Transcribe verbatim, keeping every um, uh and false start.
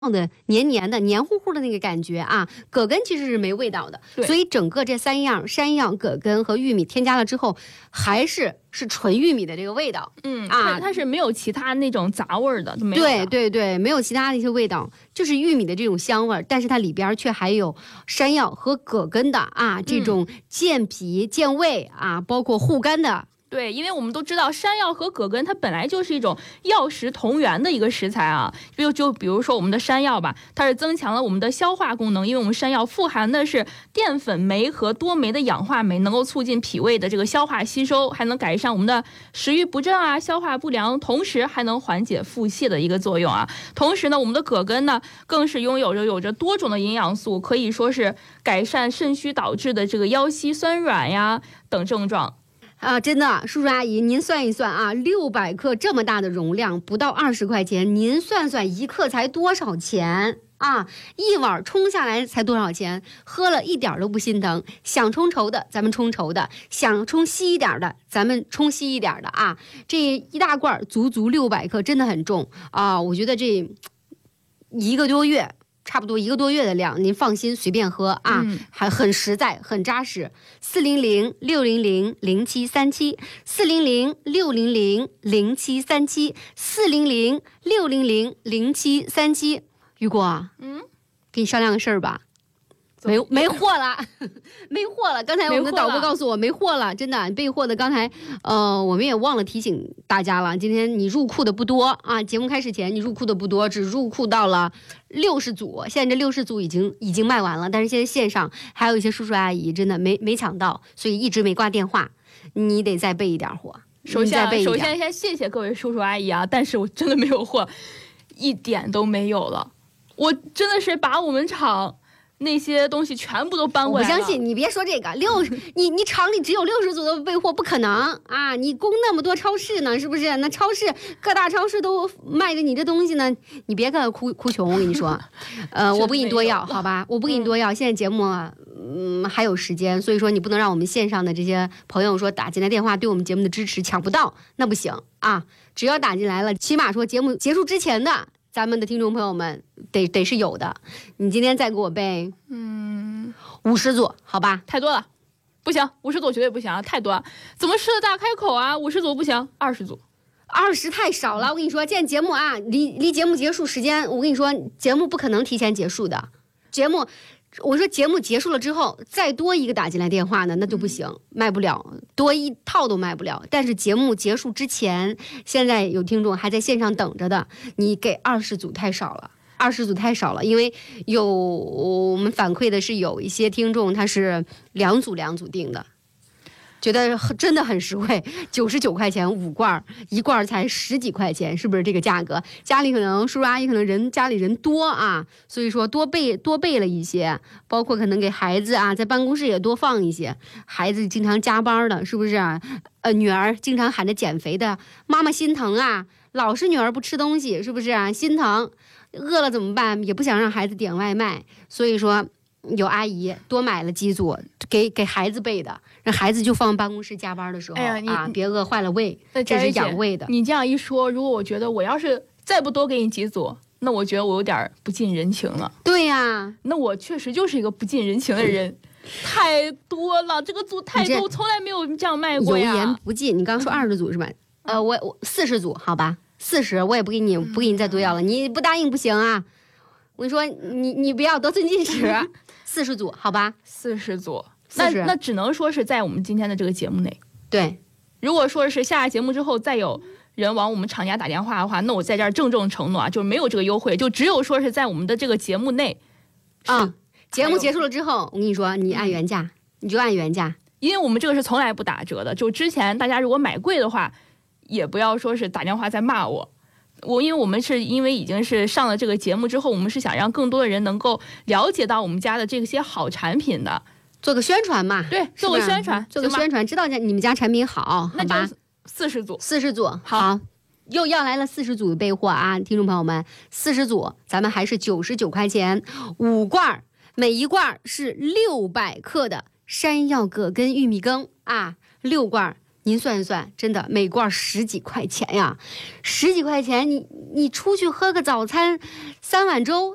的黏黏的黏糊糊的那个感觉啊，葛根其实是没味道的，所以整个这三样山药、葛根和玉米添加了之后，还是是纯玉米的这个味道。 嗯啊，它是没有其他那种杂味儿的，没有的。 对对对，没有其他的一些味道，就是玉米的这种香味儿，但是它里边却还有山药和葛根的啊这种健脾健胃啊，包括护肝的。 对，因为我们都知道山药和葛根它本来就是一种药食同源的一个食材啊，就就比如说我们的山药吧，它是增强了我们的消化功能，因为我们山药富含的是淀粉酶和多酶的氧化酶，能够促进脾胃的这个消化吸收，还能改善我们的食欲不振啊、消化不良，同时还能缓解腹泻的一个作用啊。同时呢，我们的葛根呢，更是拥有着有着多种的营养素，可以说是改善肾虚导致的这个腰膝酸软呀等症状。 啊，真的，叔叔阿姨，您算一算啊，六百克这么大的容量，不到二十块钱，您算算一克才多少钱啊？一碗冲下来才多少钱？喝了一点都不心疼。想冲稠的，咱们冲稠的；想冲稀一点的，咱们冲稀一点的啊。这一大罐足足六百克，真的很重啊！我觉得这一个多月。差不多一个多月的量，您放心随便喝啊，嗯、还很实在，很扎实。四零零六零零零七三七，四零零六零零零七三七，四零零六零零零七三七。雨果，嗯，给你商量个事儿吧。没没货了，没货了。刚才我们的导播告诉我没货了，真的备货的。刚才呃，我们也忘了提醒大家了。今天你入库的不多啊，节目开始前你入库的不多，只入库到了六十组。现在这六十组已经已经卖完了，但是现在线上还有一些叔叔阿姨真的没没抢到，所以一直没挂电话。你得再备一点货。 首先，首先先谢谢各位叔叔阿姨啊，但是我真的没有货，一点都没有了。我真的是把我们厂那些东西全部都搬过来了。 我不相信，你别说这个六，你你厂里只有六十组的备货，不可能啊！你供那么多超市呢，是不是？那超市各大超市都卖着你这东西呢，你别跟哭哭穷，我跟你说，呃，我不给你多要，好吧？我不给你多要。现在节目嗯还有时间，所以说你不能让我们线上的这些朋友说打进来电话对我们节目的支持抢不到，那不行啊！只要打进来了，起码说节目结束之前的。咱们的听众朋友们得得是有的，你今天再给我备，嗯，五十组，好吧？ 太多了，不行，五十组绝对不行啊，太多了，怎么狮子大开口啊？五十组不行，二十组， 二十太少了。我跟你说，现在节目啊，离离节目结束时间，我跟你说，节目不可能提前结束的，节目。我说节目结束了之后，再多一个打进来电话呢，那就不行，卖不了，多一套都卖不了。但是节目结束之前，现在有听众还在线上等着的，你给二十组太少了，二十组太少了，因为有我们反馈的是有一些听众他是两组两组订的。觉得真的很实惠，九十九块钱五罐，一罐才十几块钱，是不是这个价格？家里可能叔叔阿姨可能人家里人多啊，所以说多备多备了一些，包括可能给孩子啊，在办公室也多放一些。孩子经常加班的，是不是啊？呃，女儿经常喊着减肥的，妈妈心疼啊，老是女儿不吃东西，是不是啊？心疼，饿了怎么办？也不想让孩子点外卖，所以说。有阿姨多买了几组给给孩子备的，让孩子就放办公室加班的时候，哎呀，你啊，别饿坏了胃，这是养胃的。 你这样一说，如果我觉得我要是再不多给你几组，那我觉得我有点不近人情了。 对呀， 那我确实就是一个不近人情的人，太多了，这个组太多，从来没有这样卖过呀。 油盐不进，你刚刚说二十组是吧？嗯、呃，我我四十组，好吧，四十，我也不给你不给你再多要了，你不答应不行啊。我跟你说，你你不要得寸进尺，四十组，好吧？ 四十组，那那只能说是在我们今天的这个节目内。 对， 如果说是下节目之后再有人往我们厂家打电话的话，那我在这儿郑重承诺啊，就没有这个优惠，就只有说是在我们的这个节目内。 啊，节目结束了之后，我跟你说，你按原价，你就按原价， 因为我们这个是从来不打折的。就之前大家如果买贵的话，也不要说是打电话再骂我。我因为我们是因为已经是上了这个节目之后，我们是想让更多的人能够了解到我们家的这些好产品的， 做个宣传嘛。 对，做个宣传， 做个宣传，知道你们家产品好，好吧？ 四十组， 四十组， 好， 好又要来了四十组的备货啊，听众朋友们，四十组咱们还是九十九块钱五罐，每一罐是六百克的山药葛根玉米羹啊，六罐。您算一算，真的每罐十几块钱呀，十几块钱，你你出去喝个早餐，三碗粥